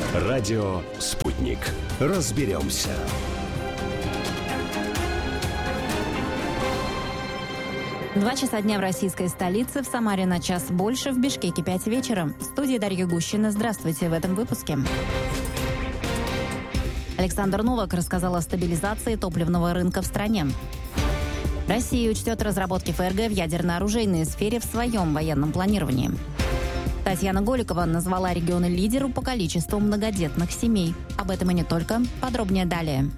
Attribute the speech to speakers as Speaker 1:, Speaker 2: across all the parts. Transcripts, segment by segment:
Speaker 1: Радио «Спутник». Разберемся.
Speaker 2: Два часа дня в российской столице, в Самаре на час больше, в Бишкеке 5 вечера. В студии Дарья Гущина. Здравствуйте в этом выпуске. Александр Новак рассказал о стабилизации топливного рынка в стране. Россия учтет разработки ФРГ в ядерно-оружейной сфере в своем военном планировании. Татьяна Голикова назвала регионы лидером по количеству многодетных семей. Об этом и не только. Подробнее далее.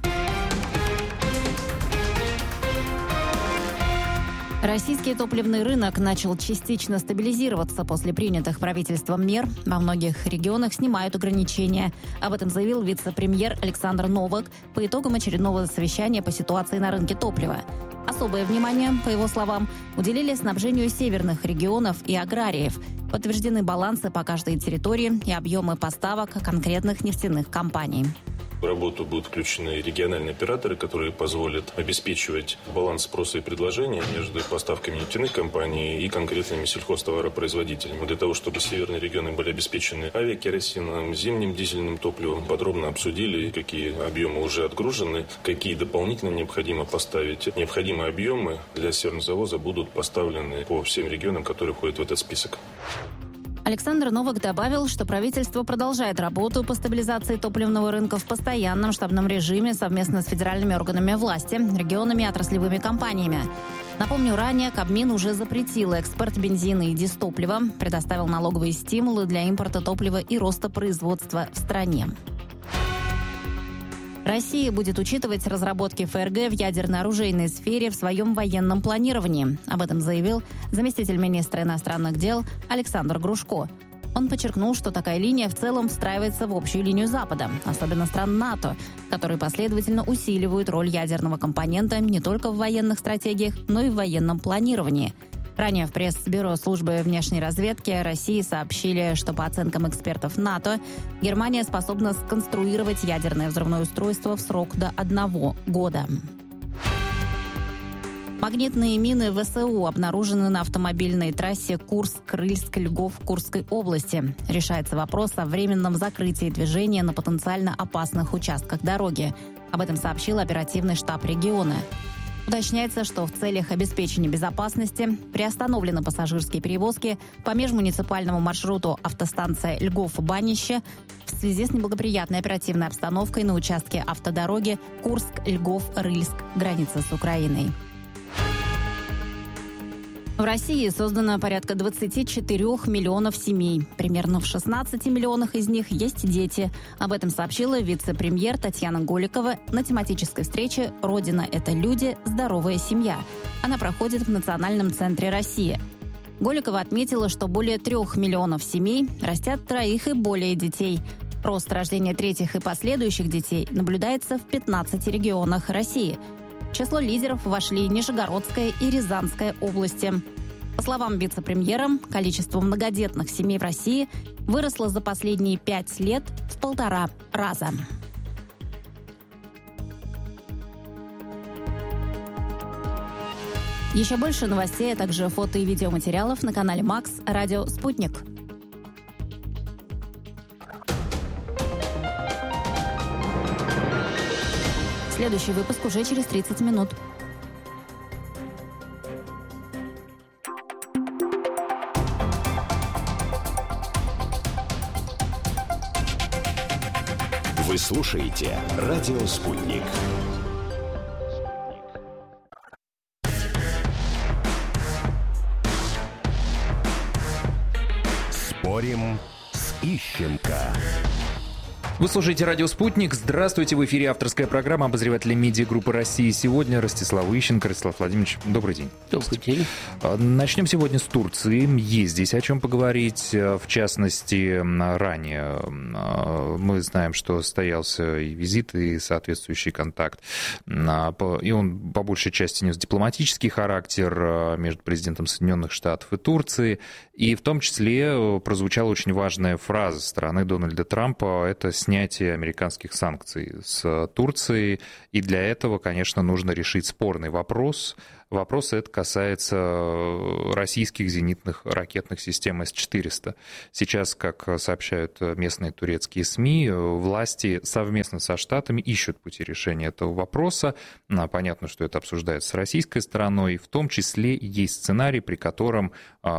Speaker 2: Российский топливный рынок начал частично стабилизироваться после принятых правительством мер. Во многих регионах снимают ограничения. Об этом заявил вице-премьер Александр Новак по итогам очередного совещания по ситуации на рынке топлива. Особое внимание, по его словам, уделили снабжению северных регионов и аграриев. Подтверждены балансы по каждой территории и объемы поставок конкретных нефтяных компаний.
Speaker 3: В работу будут включены региональные операторы, которые позволят обеспечивать баланс спроса и предложения между поставками нефтяных компаний и конкретными сельхозтоваропроизводителями. Для того, чтобы северные регионы были обеспечены авиакеросином, зимним дизельным топливом, подробно обсудили, какие объемы уже отгружены, какие дополнительно необходимо поставить. Необходимые объемы для севернозавоза будут поставлены по всем регионам, которые входят в этот список.
Speaker 2: Александр Новак добавил, что правительство продолжает работу по стабилизации топливного рынка в постоянном штабном режиме совместно с федеральными органами власти, регионами и отраслевыми компаниями. Напомню, ранее Кабмин уже запретил экспорт бензина и дистоплива, предоставил налоговые стимулы для импорта топлива и роста производства в стране. Россия будет учитывать разработки ФРГ в ядерно-оружейной сфере в своем военном планировании. Об этом заявил заместитель министра иностранных дел Александр Грушко. Он подчеркнул, что такая линия в целом встраивается в общую линию Запада, особенно стран НАТО, которые последовательно усиливают роль ядерного компонента не только в военных стратегиях, но и в военном планировании. Ранее в пресс-бюро службы внешней разведки России сообщили, что по оценкам экспертов НАТО, Германия способна сконструировать ядерное взрывное устройство в срок до 1 года. Магнитные мины ВСУ обнаружены на автомобильной трассе Курск-Рыльск-Льгов Курской области. Решается вопрос о временном закрытии движения на потенциально опасных участках дороги. Об этом сообщил оперативный штаб региона. Уточняется, что в целях обеспечения безопасности приостановлены пассажирские перевозки по межмуниципальному маршруту автостанция Льгов-Банище в связи с неблагоприятной оперативной обстановкой на участке автодороги Курск-Льгов-Рыльск, граница с Украиной. В России создано порядка 24 миллионов семей. Примерно в 16 миллионах из них есть дети. Об этом сообщила вице-премьер Татьяна Голикова на тематической встрече «Родина – это люди. Здоровая семья». Она проходит в Национальном центре России. Голикова отметила, что более 3 миллионов семей растят 3 и более детей. Рост рождения 3-х и последующих детей наблюдается в 15 регионах России. В число лидеров вошли Нижегородская и Рязанская области. По словам вице-премьера, количество многодетных семей в России выросло за последние 5 лет в 1,5 раза. Еще больше новостей, а также фото и видеоматериалов на канале Макс Радио «Спутник». Следующий выпуск уже через 30 минут.
Speaker 1: Вы слушаете «Радио Спутник». Спорим с Ищенко.
Speaker 4: Вы слушаете «Радио Спутник». Здравствуйте, в эфире авторская программа обозревателя медиагруппы «России сегодня» Ростислав Ищенко. Ростислав Владимирович, добрый день.
Speaker 5: Добрый день.
Speaker 4: Начнем сегодня с Турции. Есть здесь о чем поговорить. В частности, ранее мы знаем, что состоялся и визит, и соответствующий контакт. И он по большей части нес дипломатический характер между президентом Соединенных Штатов и Турции. И в том числе прозвучала очень важная фраза со стороны Дональда Трампа. Это снятие американских санкций с Турцией. И для этого, конечно, нужно решить спорный вопрос Вопрос этот касается российских зенитных ракетных систем С-400. Сейчас, как сообщают местные турецкие СМИ, власти совместно со Штатами ищут пути решения этого вопроса. Понятно, что это обсуждается с российской стороной. В том числе есть сценарий, при котором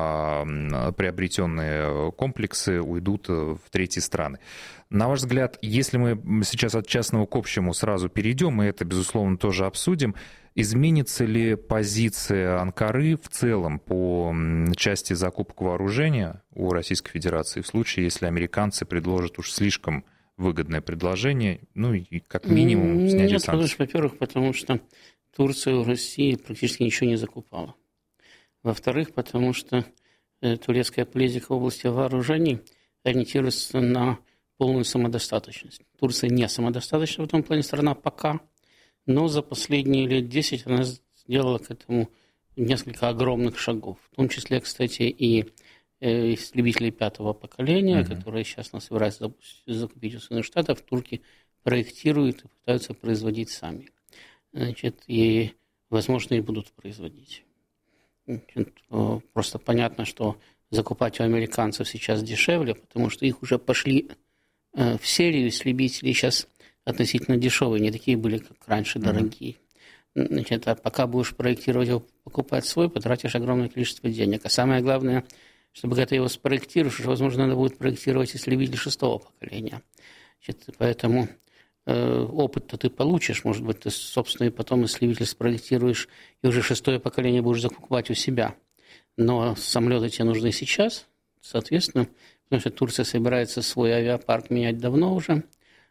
Speaker 4: приобретенные комплексы уйдут в третьи страны. На ваш взгляд, если мы сейчас от частного к общему сразу перейдем, и это, безусловно, тоже обсудим, изменится ли позиция Анкары в целом по части закупок вооружения у Российской Федерации в случае, если американцы предложат уж слишком выгодное предложение, ну и как минимум снятие санкций?
Speaker 5: Нет, во-первых, потому что Турция у России практически ничего не закупала. Во-вторых, потому что турецкая политика в области вооружений ориентируется на полную самодостаточность. Турция не самодостаточна в этом плане страна пока, но за последние лет 10 она сделала к этому несколько огромных шагов. В том числе, кстати, и истребители 5-го поколения, которые сейчас нас собираются закупить у Соединенных Штатов, турки проектируют и пытаются производить сами. Значит, и, возможно, и будут производить. Значит, просто понятно, что закупать у американцев сейчас дешевле, потому что их уже пошли в серию истребителей, сейчас относительно дешевые, не такие были, как раньше, дорогие. Значит, а пока будешь проектировать его, покупать свой, потратишь огромное количество денег. А самое главное, чтобы когда ты его спроектируешь, уже, возможно, надо будет проектировать истребитель 6-го поколения. Значит, поэтому опыт-то ты получишь, может быть, ты, собственно, и потом истребитель спроектируешь, и уже 6-е поколение будешь закупать у себя. Но самолеты тебе нужны сейчас, соответственно, потому что Турция собирается свой авиапарк менять давно уже,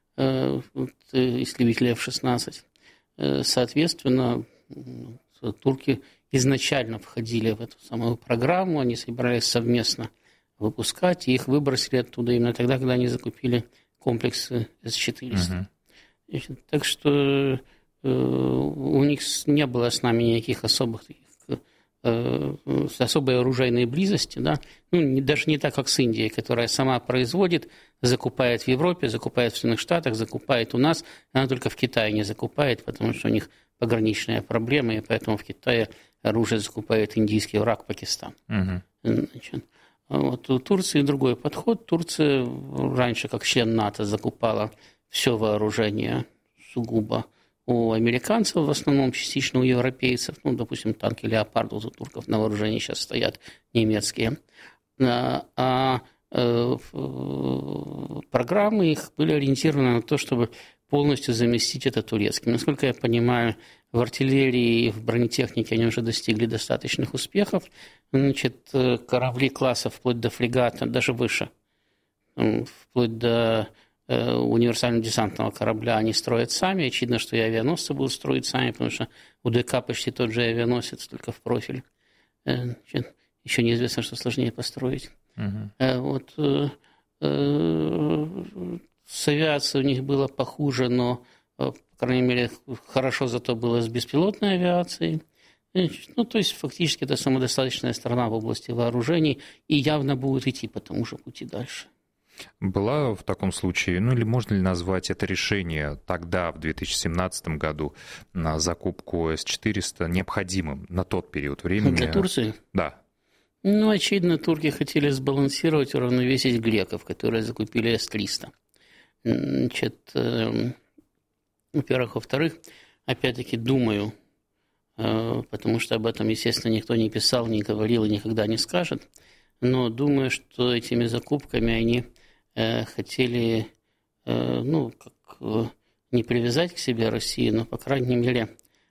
Speaker 5: истребители F-16. Соответственно, турки изначально входили в эту самую программу, они собирались совместно выпускать, и их выбросили оттуда именно тогда, когда они закупили комплексы С-400. Так что у них не было с нами никаких особой оружейной близости, да? Ну, даже не так, как с Индией, которая сама производит, закупает в Европе, закупает в Соединенных Штатах, закупает у нас, она только в Китае не закупает, потому что у них пограничная проблема, и поэтому в Китае оружие закупает индийский враг Пакистан. Значит, вот у Турции другой подход. Турция раньше, как член НАТО, закупала все вооружение сугубо у американцев, в основном частично у европейцев. Ну, допустим, танки «Леопард» у турков на вооружении сейчас стоят немецкие. Программы их были ориентированы на то, чтобы полностью заместить это турецким. Насколько я понимаю, в артиллерии и в бронетехнике они уже достигли достаточных успехов. Значит, корабли класса вплоть до фрегата, даже выше, вплоть до универсального десантного корабля они строят сами. Очевидно, что и авианосцы будут строить сами, потому что у ДК почти тот же авианосец, только в профиль. Значит, еще неизвестно, что сложнее построить. Вот, с авиацией у них было похуже, но, по крайней мере, хорошо зато было с беспилотной авиацией. Ну, то есть, фактически, это самодостаточная страна в области вооружений и явно будет идти по тому же пути дальше.
Speaker 4: Была в таком случае, ну или можно ли назвать это решение тогда, в 2017 году, на закупку С-400 необходимым на тот период времени?
Speaker 5: Для Турции?
Speaker 4: Да.
Speaker 5: Ну, очевидно, турки хотели сбалансировать, уравновесить греков, которые закупили С-300. Значит, во-первых. Во-вторых, опять-таки, думаю, потому что об этом, естественно, никто не писал, не говорил и никогда не скажет, но думаю, что этими закупками они хотели, ну, как не привязать к себе Россию, но, по крайней мере,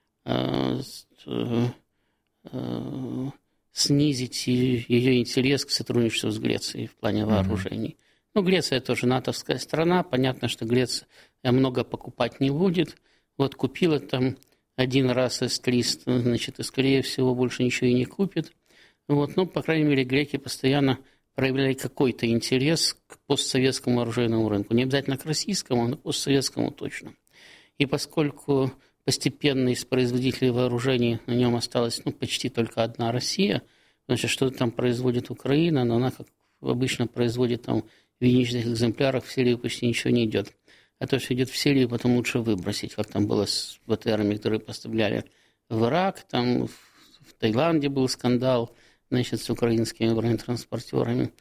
Speaker 5: снизить ее интерес к сотрудничеству с Грецией в плане вооружений. Ну, Греция тоже натовская страна, понятно, что Греция много покупать не будет. Вот купила там один раз С-300, значит, и, скорее всего, больше ничего и не купит. Вот, ну, по крайней мере, греки постоянно проявляли какой-то интерес к постсоветскому оружейному рынку. Не обязательно к российскому, но к постсоветскому точно. И поскольку постепенно из производителей вооружений на нем осталась почти только одна Россия, значит, что там производит Украина, но она, как обычно, производит там в единичных экземплярах, в серию почти ничего не идет. А то, что идет в серию, потом лучше выбросить, как там было с БТРами, которые поставляли в Ирак, там в Таиланде был скандал, значит, с украинскими бронетранспортерами.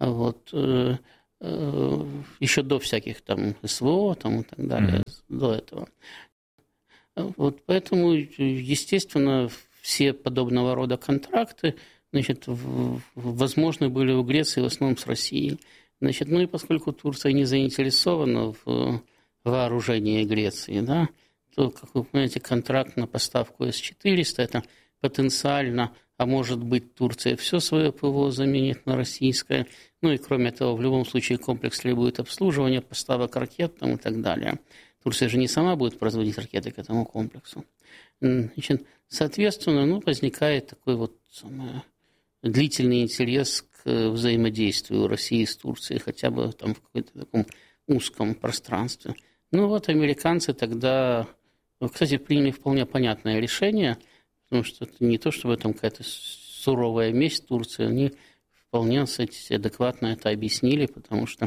Speaker 5: Еще до всяких там СВО там, и так далее, до этого. Поэтому, естественно, все подобного рода контракты, значит, возможны были в Греции в основном с Россией. Значит, и поскольку Турция не заинтересована в вооружении Греции, да, то, как вы понимаете, контракт на поставку С-400 – это потенциально, а может быть, Турция все свое ПВО заменит на российское. И кроме того, в любом случае комплекс требует обслуживания, поставок ракет там, и так далее. Турция же не сама будет производить ракеты к этому комплексу. Значит, соответственно, возникает такой длительный интерес к взаимодействию России с Турцией, хотя бы там в каком-то таком узком пространстве. Американцы тогда, кстати, приняли вполне понятное решение, потому что это не то, чтобы там какая-то суровая месть Турции, они вполне, адекватно это объяснили, потому что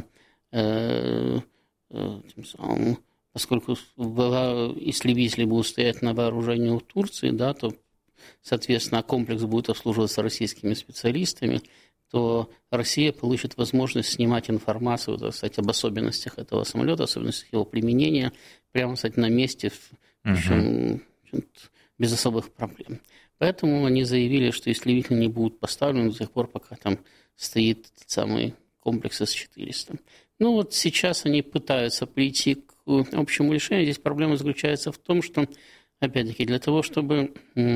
Speaker 5: тем самым, поскольку истребители будут стоять на вооружении у Турции, да, то, соответственно, комплекс будет обслуживаться российскими специалистами, то Россия получит возможность снимать информацию, об особенностях этого самолета, особенностях его применения, прямо, на месте, причем без особых проблем. Поэтому они заявили, что истребители не будут поставлены до тех пор, пока там стоит этот самый комплекс С-400. Сейчас они пытаются прийти к общему решению. Здесь проблема заключается в том, что, опять-таки, для того, чтобы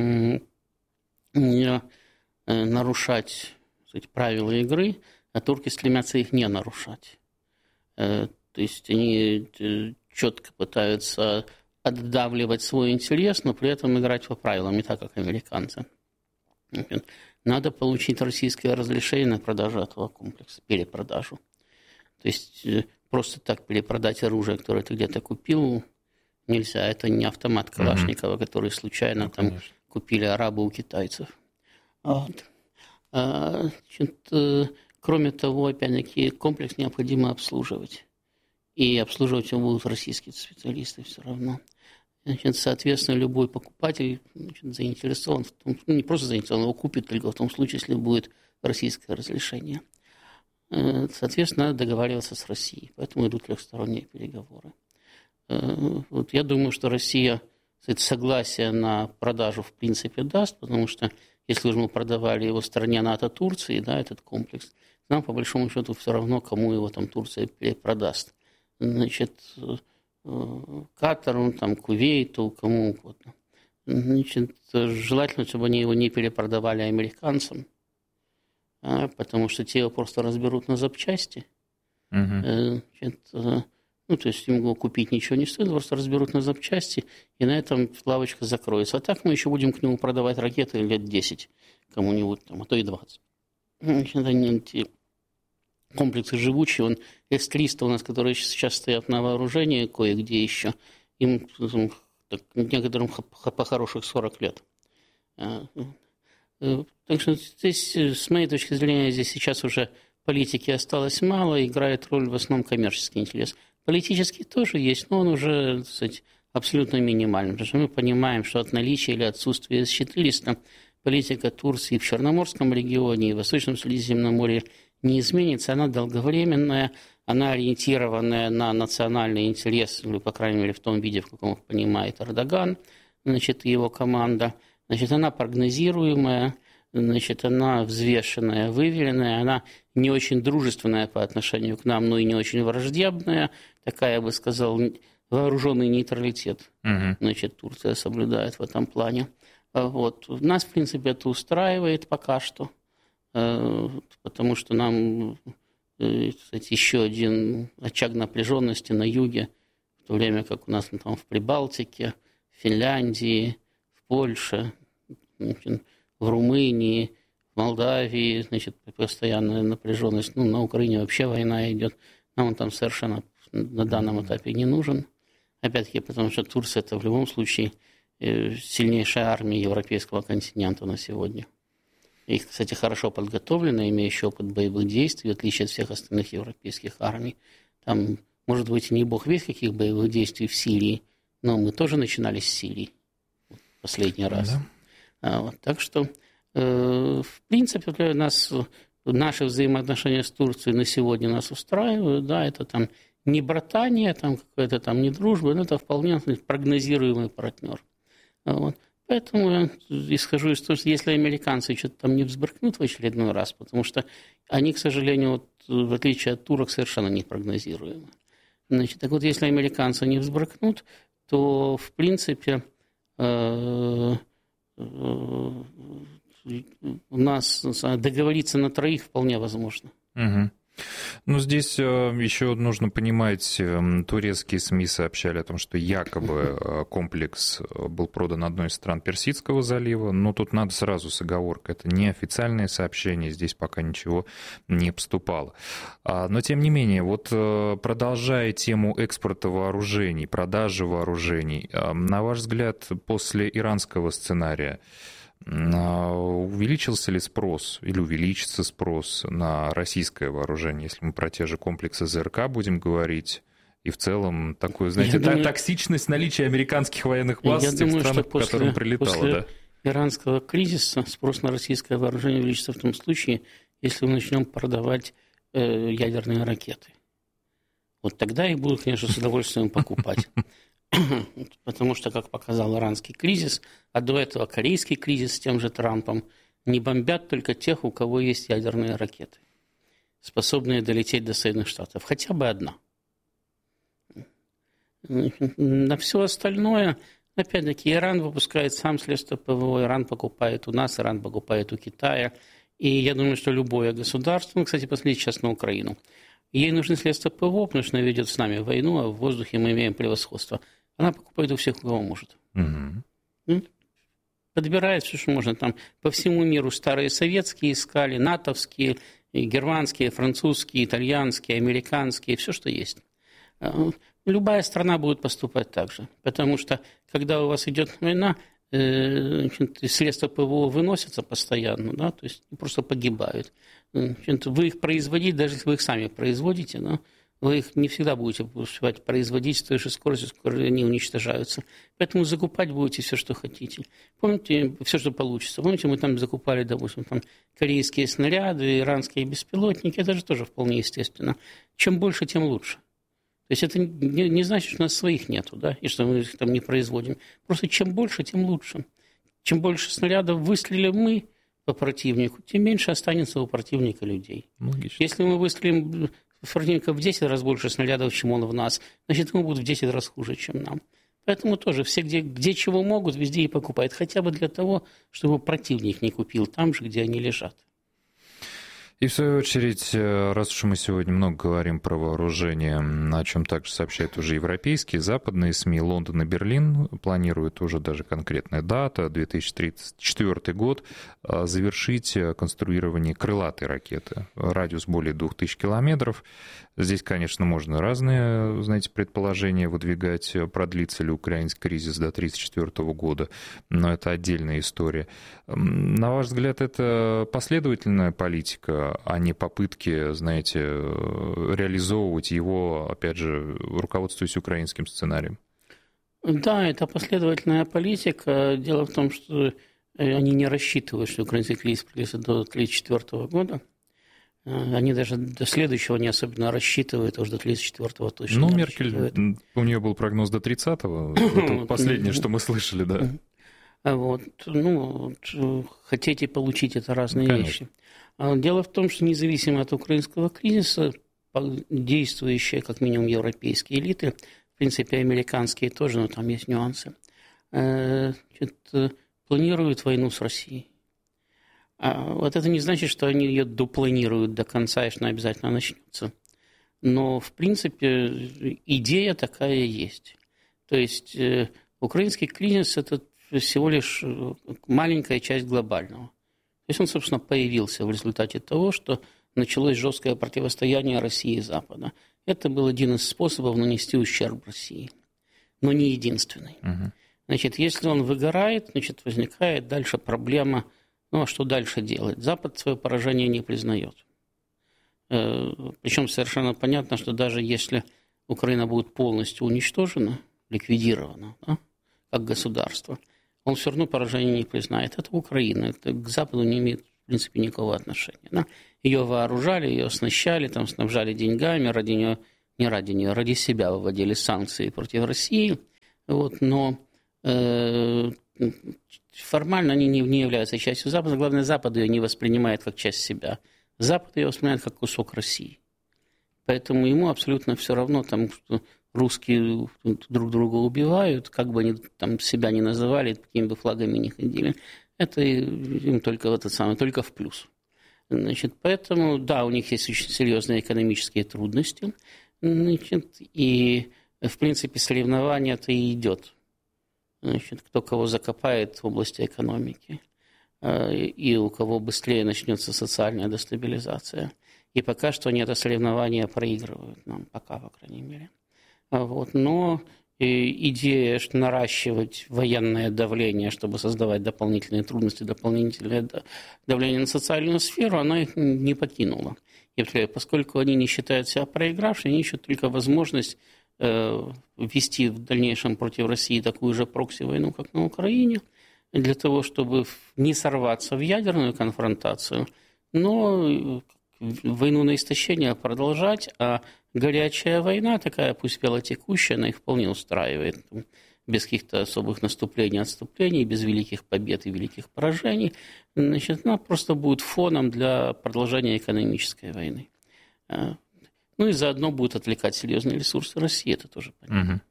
Speaker 5: не нарушать правила игры, а турки стремятся их не нарушать. То есть они четко пытаются отдавливать свой интерес, но при этом играть по правилам, не так, как американцы. Надо получить российское разрешение на продажу этого комплекса, перепродажу. То есть просто так перепродать оружие, которое ты где-то купил, нельзя. Это не автомат Калашникова, который случайно там купили арабы у китайцев. Кроме того, опять-таки, комплекс необходимо обслуживать. И обслуживать его будут российские специалисты все равно. Соответственно, любой покупатель заинтересован в том, не просто заинтересован, его купит только в том случае, если будет российское разрешение. Соответственно, надо договариваться с Россией. Поэтому идут трехсторонние переговоры. Я думаю, что Россия согласие на продажу в принципе даст, потому что если уж мы продавали его стране НАТО Турции, да, этот комплекс, нам по большому счету все равно, кому его там Турция перепродаст. Значит, Катару, Кувейту, кому угодно. Значит, желательно, чтобы они его не перепродавали американцам, потому что те его просто разберут на запчасти. Значит, то есть им его купить ничего не стоит, просто разберут на запчасти, и на этом лавочка закроется. А так мы еще будем к нему продавать ракеты лет 10 кому-нибудь, а то и 20. Значит, они комплексы живучие, С-300 у нас, которые сейчас стоят на вооружении кое-где еще, им некоторым по хороших 40 лет. Так что здесь, с моей точки зрения, здесь сейчас уже политики осталось мало, играет роль в основном коммерческий интерес. Политический тоже есть, но он уже, так сказать, абсолютно минимальный, потому что мы понимаем, что от наличия или отсутствия С-400 политика Турции в Черноморском регионе и в Восточном Средиземном море не изменится, она долговременная, она ориентированная на национальный интерес, или, по крайней мере, в том виде, в каком их понимает Эрдоган, значит, и его команда. Значит, она прогнозируемая, значит, она взвешенная, выверенная, она не очень дружественная по отношению к нам, но и не очень враждебная, такая, я бы сказал, вооруженный нейтралитет, значит, Турция соблюдает в этом плане. Нас, в принципе, это устраивает пока что, потому что нам, кстати, еще один очаг напряженности на юге, в то время как у нас там в Прибалтике, в Финляндии, в Польше, в Румынии, в Молдавии, значит, постоянная напряженность. На Украине вообще война идет. Нам он там совершенно на данном этапе не нужен. Опять-таки, потому что Турция – это в любом случае сильнейшая армия европейского континента на сегодня. И, кстати, хорошо подготовленная, имеющая опыт боевых действий, в отличие от всех остальных европейских армий. Там, может быть, не бог весть каких боевых действий в Сирии, но мы тоже начинали с Сирии последний раз. Так что, в принципе, для нас наши взаимоотношения с Турцией на сегодня нас устраивают. Да, это там не братание, там какая-то там не дружба, но это вполне прогнозируемый партнер. Поэтому я исхожу из того, что если американцы что-то там не взбрыкнут в очередной раз, потому что они, к сожалению, в отличие от турок, совершенно непрогнозируемы. Так вот, если американцы не взбрыкнут, то, в принципе, у нас договориться на троих вполне возможно.
Speaker 4: Угу. Ну, здесь еще нужно понимать, турецкие СМИ сообщали о том, что якобы комплекс был продан одной из стран Персидского залива, но тут надо сразу с оговоркой, это неофициальное сообщение, здесь пока ничего не поступало. Но, тем не менее, вот продолжая тему экспорта вооружений, продажи вооружений, на ваш взгляд, после иранского сценария, увеличился ли спрос или увеличится спрос на российское вооружение, если мы про те же комплексы ЗРК будем говорить, и в целом такую, знаете, токсичность наличия американских военных баз в тех странах, по которым прилетало?
Speaker 5: После иранского кризиса спрос на российское вооружение увеличится в том случае, если мы начнем продавать ядерные ракеты. Вот тогда их будут, конечно, с удовольствием покупать. Потому что, как показал иранский кризис, а до этого корейский кризис с тем же Трампом, не бомбят только тех, у кого есть ядерные ракеты, способные долететь до Соединенных Штатов. Хотя бы одна. На все остальное, опять-таки, Иран выпускает сам средства ПВО, Иран покупает у нас, Иран покупает у Китая. И я думаю, что любое государство, кстати, посмотрите сейчас на Украину, ей нужны средства ПВО, потому что она ведет с нами войну, а в воздухе мы имеем превосходство. Она покупает у всех, у кого может. Угу. Подбирает все, что можно. Там по всему миру старые советские искали, натовские, германские, французские, итальянские, американские, все, что есть. Любая страна будет поступать так же. Потому что, когда у вас идет война, средства ПВО выносятся постоянно, да, то есть просто погибают. Вы их производите, даже если вы их сами производите, да, вы их не всегда будете успевать производить с той же скоростью, с которой они уничтожаются. Поэтому закупать будете все, что хотите. Помните, все, что получится. Помните, мы там закупали, допустим, там, корейские снаряды, иранские беспилотники. Это же тоже вполне естественно. Чем больше, тем лучше. То есть это не значит, что у нас своих нету, да, и что мы их там не производим. Просто чем больше, тем лучше. Чем больше снарядов выстрелим мы по противнику, тем меньше останется у противника людей. Логично. Если мы выстрелим противника в 10 раз больше снарядов, чем он в нас, значит, ему будут в 10 раз хуже, чем нам. Поэтому тоже все, где чего могут, везде и покупают. Хотя бы для того, чтобы противник не купил там же, где они лежат.
Speaker 4: И в свою очередь, раз уж мы сегодня много говорим про вооружение, о чем также сообщают уже европейские, западные СМИ, Лондон и Берлин планируют уже даже конкретная дата, 2034 год, завершить конструирование крылатой ракеты. Радиус более 2000 километров. Здесь, конечно, можно разные, знаете, предположения выдвигать, продлится ли украинский кризис до 1934 года, но это отдельная история. На ваш взгляд, это последовательная политика, а не попытки, знаете, реализовывать его, опять же, руководствуясь украинским сценарием?
Speaker 5: Да, это последовательная политика. Дело в том, что они не рассчитывают, что украинский кризис продлится до 1934 года. Они даже до следующего не особенно рассчитывают, а уже до 1934-го точно.
Speaker 4: Ну, Меркель, у нее был прогноз до 30-го. Это последнее, что мы слышали, да.
Speaker 5: Вот. Ну, хотите получить, это разные вещи. Дело в том, что независимо от украинского кризиса, действующие, как минимум, европейские элиты, в принципе, американские тоже, но там есть нюансы, планируют войну с Россией. Вот это не значит, что они ее допланируют до конца, и что она обязательно начнется. Но, в принципе, идея такая есть. То есть украинский кризис – это всего лишь маленькая часть глобального. То есть он, собственно, появился в результате того, что началось жесткое противостояние России и Запада. Это был один из способов нанести ущерб России, но не единственный. Значит, если он выгорает, значит, возникает дальше проблема, ну а что дальше делать? Запад свое поражение не признает. Причем совершенно понятно, что даже если Украина будет полностью уничтожена, ликвидирована, да, как государство, он все равно поражение не признает. Это Украина, это к Западу не имеет, в принципе, никакого отношения. Да? Ее вооружали, ее оснащали, там, снабжали деньгами, ради нее, не ради нее, ради себя выводили санкции против России. Вот, но формально они не являются частью Запада. Главное, Запад ее не воспринимает как часть себя. Запад ее воспринимает как кусок России. Поэтому ему абсолютно все равно, там, что русские друг друга убивают, как бы они там себя не называли, какими бы флагами ни ходили. Это им только только в плюс. Значит, поэтому, да, у них есть очень серьезные экономические трудности. Значит, и, в принципе, соревнование-то и идет. Значит, кто кого закопает в области экономики, и у кого быстрее начнется социальная дестабилизация. И пока что они это соревнование проигрывают нам, пока, по крайней мере. Вот. Но идея наращивать военное давление, чтобы создавать дополнительные трудности, дополнительное давление на социальную сферу, она их не покинула. И поскольку они не считают себя проигравшими, они ищут только возможность вести в дальнейшем против России такую же прокси-войну, как на Украине, для того, чтобы не сорваться в ядерную конфронтацию, но войну на истощение продолжать, а горячая война, такая пусть вялотекущая, она их вполне устраивает, без каких-то особых наступлений, отступлений, без великих побед и великих поражений. Значит, она просто будет фоном для продолжения экономической войны. Ну и заодно будет отвлекать серьезные ресурсы России, это тоже понятно.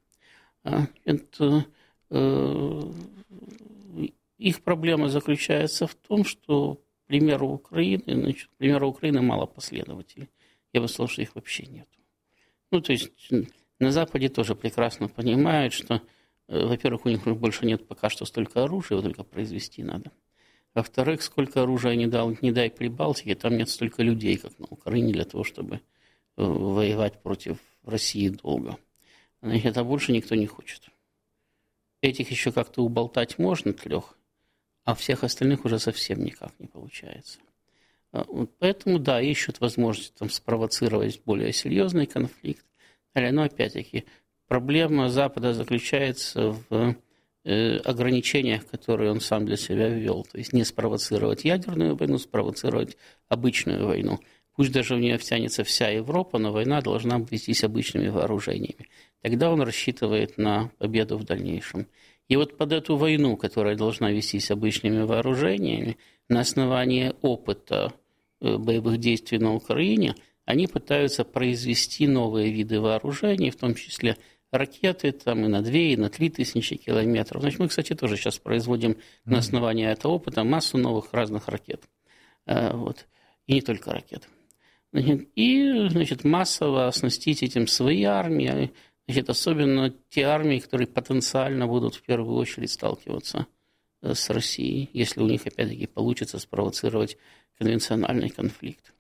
Speaker 5: Их проблема заключается в том, что, к примеру, Украины мало последователей. Я бы сказал, что их вообще нет. Ну, то есть на Западе тоже прекрасно понимают, что, во-первых, у них больше нет пока что столько оружия, его только произвести надо. Во-вторых, сколько оружия не дай Прибалтике, там нет столько людей, как на Украине, для того, чтобы воевать против России долго. Значит, а больше никто не хочет. Этих еще как-то уболтать можно, 3, а всех остальных уже совсем никак не получается. Поэтому, да, ищут возможность там спровоцировать более серьезный конфликт. Но, опять-таки, проблема Запада заключается в ограничениях, которые он сам для себя ввел. То есть не спровоцировать ядерную войну, спровоцировать обычную войну. Пусть даже в нее втянется вся Европа, но война должна вестись обычными вооружениями. Тогда он рассчитывает на победу в дальнейшем. И вот под эту войну, которая должна вестись обычными вооружениями, на основании опыта боевых действий на Украине, они пытаются произвести новые виды вооружений, в том числе ракеты там, и на 2, и на 3 тысячи километров. Значит, мы, кстати, тоже сейчас производим на основании этого опыта массу новых разных ракет. Вот. И не только ракет. Значит, массово оснастить этим свои армии, значит, особенно те армии, которые потенциально будут в первую очередь сталкиваться с Россией, если у них, опять-таки, получится спровоцировать конвенциональный конфликт.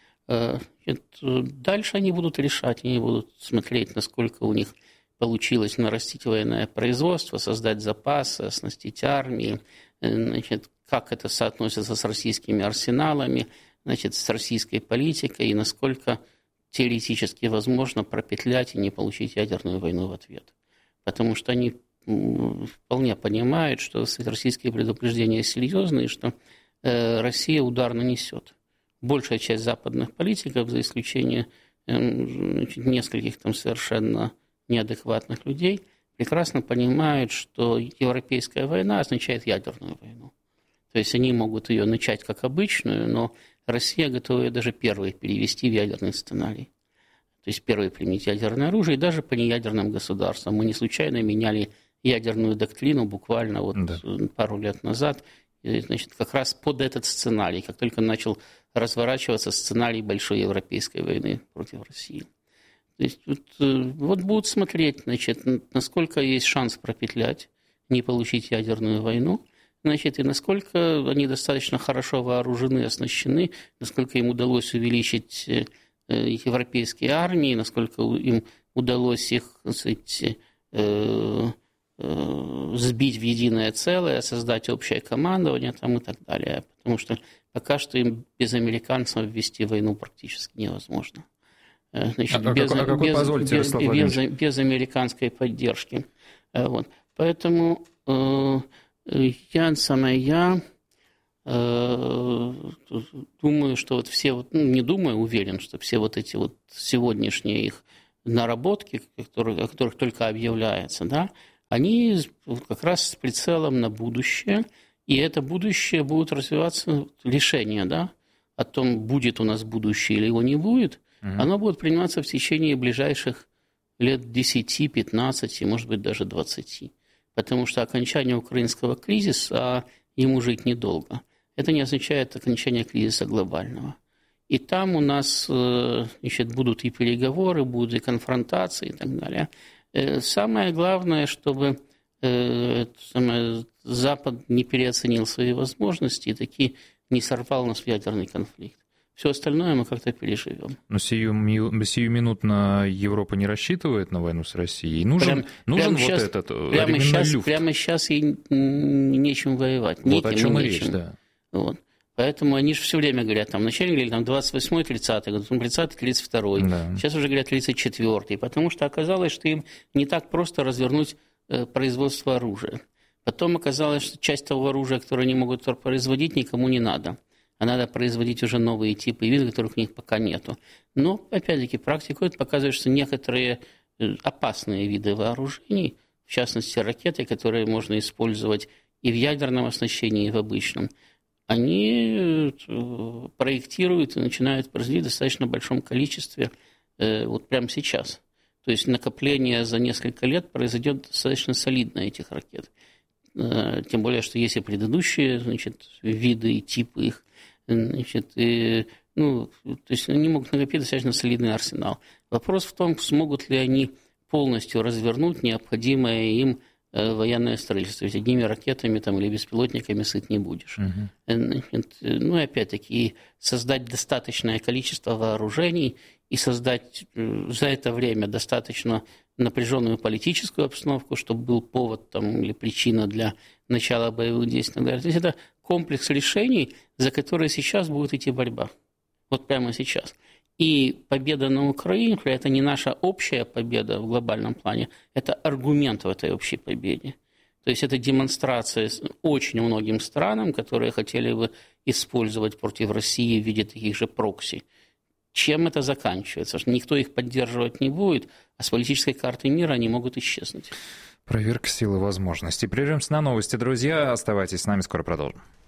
Speaker 5: Дальше они будут решать, они будут смотреть, насколько у них получилось нарастить военное производство, создать запасы, оснастить армии, значит, как это соотносится с российскими арсеналами, значит, с российской политикой и насколько теоретически возможно пропетлять и не получить ядерную войну в ответ. Потому что они вполне понимают, что российские предупреждения серьезные, что Россия удар нанесет. Большая часть западных политиков, за исключением нескольких там совершенно неадекватных людей, прекрасно понимают, что европейская война означает ядерную войну. То есть они могут ее начать как обычную, но Россия готова ее даже первой перевести в ядерный сценарий. То есть первой применить ядерное оружие, и даже по неядерным государствам. Мы не случайно меняли ядерную доктрину буквально пару лет назад, значит, как раз под этот сценарий, как только начал разворачиваться сценарий большой европейской войны против России. То есть вот будут смотреть, значит, насколько есть шанс пропетлять, не получить ядерную войну, значит, и насколько они достаточно хорошо вооружены, оснащены, насколько им удалось увеличить европейские армии, насколько им удалось их, так сказать, сбить в единое целое, создать общее командование там, и так далее. Потому что пока что им без американцев ввести войну практически невозможно. Значит, без американской поддержки. Вот. Поэтому Я думаю, что вот все, не думаю, уверен, что все вот эти вот сегодняшние их наработки, о которых только объявляется, да, они как раз с прицелом на будущее, и это будущее будет развиваться, решение, да, о том, будет у нас будущее или его не будет, оно будет приниматься в течение ближайших лет 10, 15, может быть, даже 20. Потому что окончание украинского кризиса, ему жить недолго. Это не означает окончание кризиса глобального. И там у нас, значит, будут и переговоры, будут и конфронтации и так далее. Самое главное, чтобы Запад не переоценил свои возможности и таки не сорвал нас в ядерный конфликт. Все остальное мы как-то переживем.
Speaker 4: Но сиюминутно Европа не рассчитывает на войну с Россией. Нужен вот
Speaker 5: сейчас,
Speaker 4: этот люфт.
Speaker 5: Прямо сейчас ей нечем воевать.
Speaker 4: Вот о чем и речь, да.
Speaker 5: Вот. Поэтому они же все время говорят, там, вначале говорили, там, 28-й, 30-й, потом 30-й, 32-й. Да. Сейчас уже говорят 34-й, потому что оказалось, что им не так просто развернуть производство оружия. Потом оказалось, что часть того оружия, которое они могут производить, никому не надо. А надо производить уже новые типы и виды, которых у них пока нету. Но, опять-таки, практика показывает, что некоторые опасные виды вооружений, в частности, ракеты, которые можно использовать и в ядерном оснащении, и в обычном, они проектируют и начинают производить в достаточно большом количестве вот прямо сейчас. То есть накопление за несколько лет произойдет достаточно солидно этих ракет. Тем более, что есть и предыдущие, значит, виды и типы их. Значит, то есть они могут накопить достаточно солидный арсенал. Вопрос в том, смогут ли они полностью развернуть необходимое им военное строительство. Ведь одними ракетами там, или беспилотниками сыт не будешь. Значит, и опять-таки создать достаточное количество вооружений и создать за это время достаточно напряженную политическую обстановку, чтобы был повод там, или причина для начала боевых действий и так далее. То есть это комплекс решений, за которые сейчас будет идти борьба. Вот прямо сейчас. И победа на Украине – это не наша общая победа в глобальном плане, это аргумент в этой общей победе. То есть это демонстрация очень многим странам, которые хотели бы использовать против России в виде таких же прокси. Чем это заканчивается? Никто их поддерживать не будет, а с политической карты мира они могут исчезнуть.
Speaker 4: Проверка силы возможностей. Прервемся на новости, друзья. Оставайтесь с нами, скоро продолжим.